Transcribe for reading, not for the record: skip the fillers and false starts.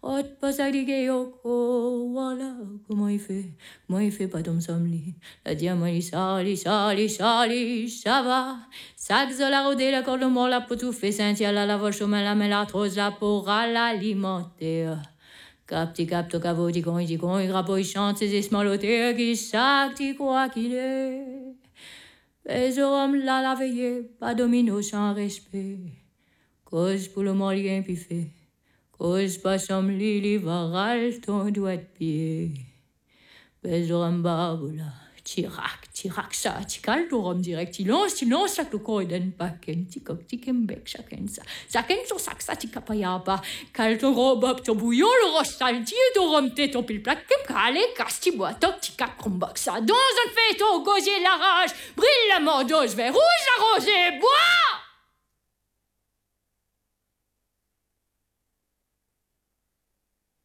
Hot pasadige yoko, voilà, comment il fait pas d'homme somli. La diamant, sali, ça va. Saxe la rodée, la corde mort, la potou fait sentir la voix chemin, la mélatrose, la pour à l'alimenter. Capti capto cavo di con, il grappò, il chante ses esmalotés, qui s'acti quoi qu'il est. Besorom la veillée, pas domino sans respect. Cause pour le malien piffé. Cause pas som lili varal ton doigt de pied. Besorom baboula. Tirac, ça, ticaldorom direct. Il lance la clocoiden paken, ticok, tikembek, chacun ça. Chacun sur sac, ça, ticapayaba. Calton robe, ton bouillon, le rostal, dorom, ton pile plaquem, calé, castibois, toc, ticap, crombox, ça. Dans un fait, au gosier, la rage. Brille la mordeuse, vert rouge, la rosée, bois!